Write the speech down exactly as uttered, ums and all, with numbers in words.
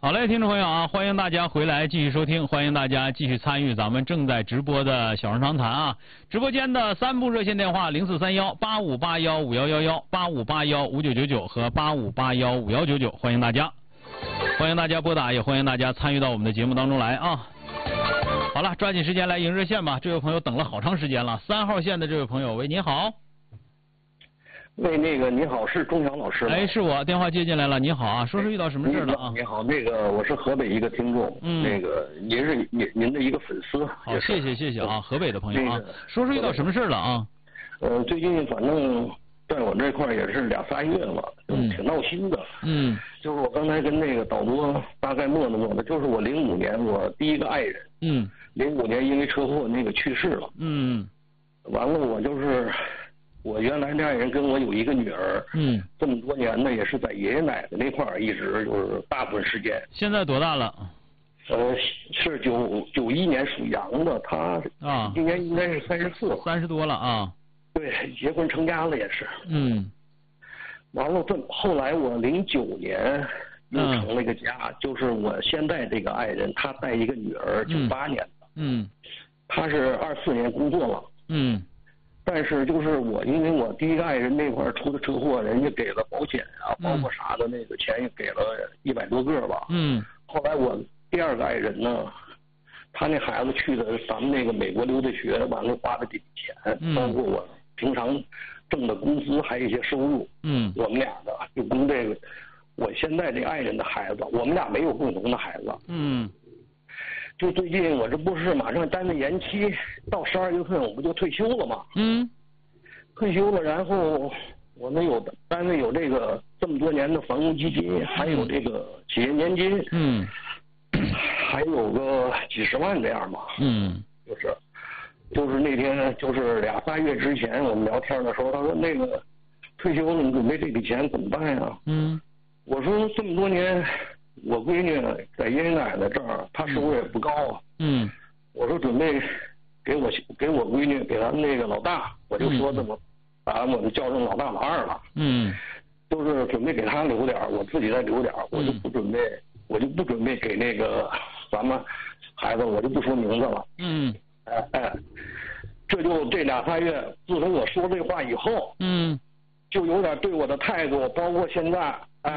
好嘞，听众朋友啊，欢迎大家回来继续收听，欢迎大家继续参与咱们正在直播的小人长谈啊。直播间的三部热线电话零四三幺八五八幺五幺幺幺、八五八幺五九九九和八五八幺五幺九九，欢迎大家，欢迎大家拨打，也欢迎大家参与到我们的节目当中来啊。好了，抓紧时间来迎热线吧。这位朋友等了好长时间了，三号线的这位朋友，喂，你好。 喂，那个你好，是钟晓老师吗？ 哎，是我，电话接进来了。你好啊，说是遇到什么事了啊？ 你好，那个我是河北一个听众，嗯，那个您是您您的一个粉丝。 好，谢谢谢谢啊，河北的朋友啊，说是遇到什么事了啊？ 呃，最近反正在我这块儿也是俩仨月了，嗯，挺闹心的。 嗯， 就是我刚才跟那个导播大概磨弄磨弄，就是我零五年我第一个爱人， 嗯， 零五年因为车祸那个去世了。 嗯， 完了我就是。我原来那爱人跟我有一个女儿， 嗯， 这么多年呢，也是在爷爷奶奶那块儿一直就是大部分时间。 现在多大了？ 呃，是九九一年属羊的，他啊， 今年应该是三十四， 三十多了啊。 对，结婚成家了也是。 嗯。 完了，这后来我零九年又成了一个家，嗯、就是我现在这个爱人，他带一个女儿，九八年的。 嗯。 他是二四年工作了。 嗯。 但是就是我，因为我第一个爱人那块儿出的车祸，人家给了保险啊，包括啥的那个钱也给了一百多个吧。 嗯。 后来我第二个爱人呢，他那孩子去的咱们那个美国留的学，完了花的这笔钱， 嗯、 包括我平常挣的工资，还有一些收入。 嗯。 我们俩的就跟这个我现在这爱人的孩子，我们俩没有共同的孩子。 嗯。 就最近我这不是马上单位延期，到十二月份我不就退休了吗？ 嗯， 退休了，然后我们有单位有这个这么多年的房屋基金，还有这个企业年金， 嗯， 还有个几十万这样吧。 嗯， 就是就是那天就是俩仨月之前我们聊天的时候，他说那个退休了，你准备这笔钱怎么办呀？ 嗯， 我说这么多年。我闺女在爷爷奶奶这儿，她收入也不高啊。 嗯， 我说准备给我给我闺女给咱们那个老大，我就说这么把我们叫成老大老二了。 嗯， 就是准备给他留点，我自己再留点，我就不准备，我就不准备给那个咱们孩子，我就不说名字了。 嗯， 哎哎，这就这俩仨月，自从我说这话以后， 嗯， 就有点对我的态度，包括现在。